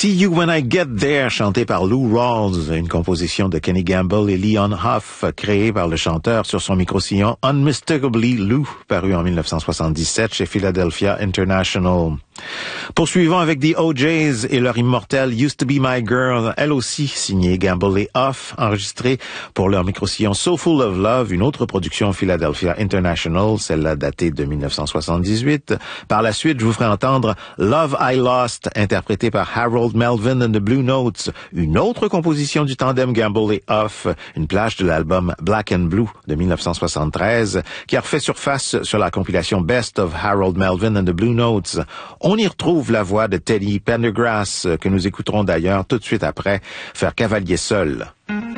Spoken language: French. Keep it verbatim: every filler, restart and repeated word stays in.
See You When I Get There, chanté par Lou Rawls, une composition de Kenny Gamble et Leon Huff, créée par le chanteur sur son micro-sillon Unmistakably Lou, paru en dix-neuf cent soixante-dix-sept chez Philadelphia International. Poursuivons avec The O Js et leur immortelle Used to Be My Girl, elle aussi signée Gamble et Huff, enregistrée pour leur micro-sillon So Full of Love, une autre production Philadelphia International, celle-là datée de dix-neuf cent soixante-dix-huit. Par la suite, je vous ferai entendre Love I Lost, interprété par Harold Melvin and the Blue Notes, une autre composition du tandem Gamble et Huff, une plage de l'album Black and Blue de dix-neuf cent soixante-treize, qui a refait surface sur la compilation Best of Harold Melvin and the Blue Notes. On y retrouve la voix de Teddy Pendergrass, que nous écouterons d'ailleurs tout de suite après faire cavalier seul.